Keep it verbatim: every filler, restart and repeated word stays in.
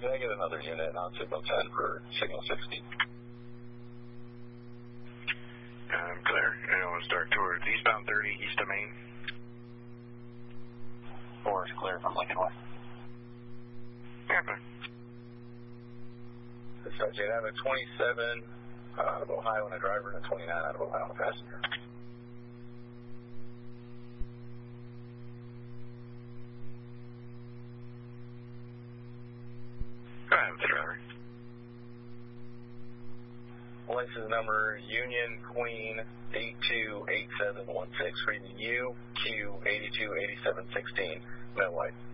can I get another unit on signal ten for signal sixty? I'm clear. And I want to start towards eastbound thirty, east of Main. four is clear from Lincoln West. Okay. Dispatch eight out of twenty-seven uh, out of Ohio and a driver, and a twenty-nine out of Ohio and a passenger. Go ahead with the driver. License number Union Queen eight two eight seven one six, reading U Q eight two eight seven one six, no white.